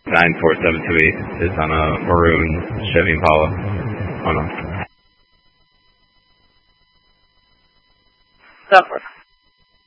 94728 is on a maroon Chevy Impala. Oh no. Suffer.